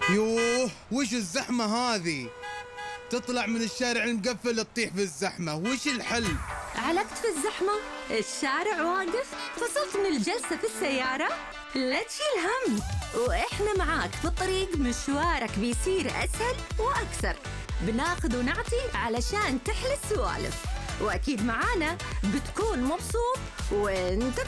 يوه، وش الزحمة هذه؟ تطلع من الشارع المقفل تطيح في الزحمة، وش الحل؟ علقت في الزحمة؟ الشارع واقف؟ فصلت من الجلسة في السيارة؟ لا تشيل هم، وإحنا معاك في الطريق. مشوارك بيصير أسهل وأكثر. بناخذ ونعطي علشان تحلى السوالف، وأكيد معانا بتكون مبسوط وانت